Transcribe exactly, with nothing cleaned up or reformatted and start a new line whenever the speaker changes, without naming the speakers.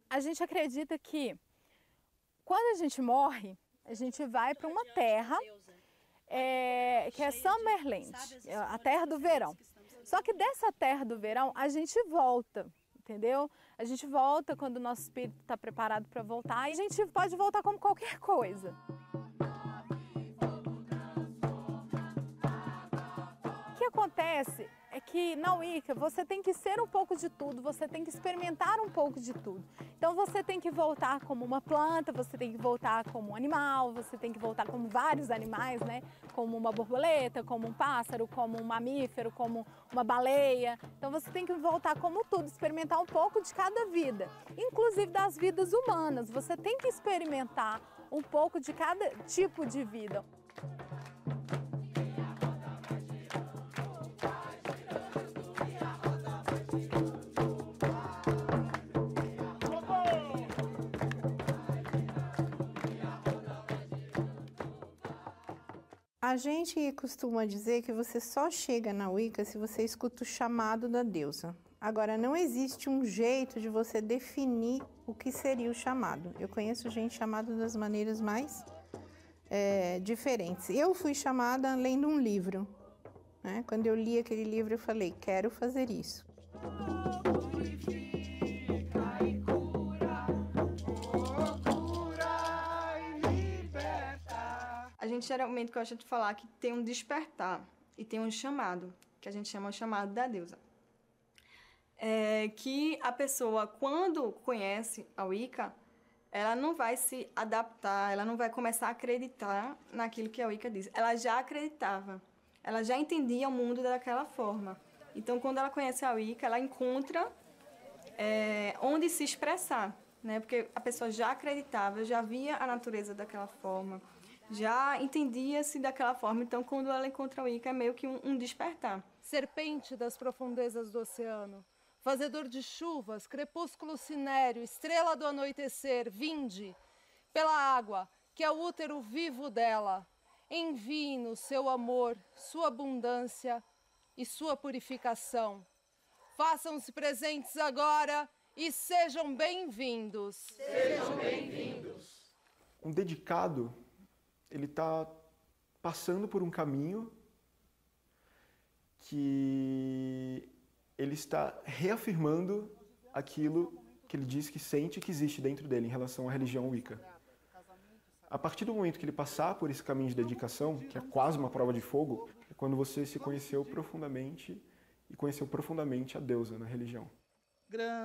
A gente acredita que quando a gente morre, a gente vai para uma terra é, que é Summerland, a terra do verão. Só que dessa terra do verão a gente volta, entendeu? A gente volta quando o nosso espírito está preparado para voltar e a gente pode voltar como qualquer coisa. O que acontece é que na Wicca você tem que ser um pouco de tudo, você tem que experimentar um pouco de tudo. Então você tem que voltar como uma planta, você tem que voltar como um animal, você tem que voltar como vários animais, né? Como uma borboleta, como um pássaro, como um mamífero, como uma baleia. Então você tem que voltar como tudo, experimentar um pouco de cada vida, inclusive das vidas humanas. Você tem que experimentar um pouco de cada tipo de vida.
A gente costuma dizer que você só chega na Wicca se você escuta o chamado da deusa. Agora, não existe um jeito de você definir o que seria o chamado. Eu conheço gente chamada das maneiras mais é, diferentes. Eu fui chamada lendo um livro, né? Quando eu li aquele livro, eu falei, quero fazer isso.
A gente geralmente gosta de falar que tem um despertar e tem um chamado, que a gente chama de chamado da deusa. É que a pessoa, quando conhece a Wicca, ela não vai se adaptar, ela não vai começar a acreditar naquilo que a Wicca diz. Ela já acreditava, ela já entendia o mundo daquela forma. Então, quando ela conhece a Wicca, ela encontra é, onde se expressar, né? Porque a pessoa já acreditava, já via a natureza daquela forma, já entendia-se daquela forma, então quando ela encontra o Wicca é meio que um, um despertar.
Serpente das profundezas do oceano, fazedor de chuvas, crepúsculo cinéreo, estrela do anoitecer, vinde, pela água, que é o útero vivo dela, envie-nos seu amor, sua abundância e sua purificação. Façam-se presentes agora e sejam bem-vindos.
Sejam bem-vindos.
Um dedicado, ele está passando por um caminho que ele está reafirmando aquilo que ele diz que sente que existe dentro dele em relação à religião Wicca. A partir do momento que ele passar por esse caminho de dedicação, que é quase uma prova de fogo, é quando você se conheceu profundamente e conheceu profundamente a deusa na religião.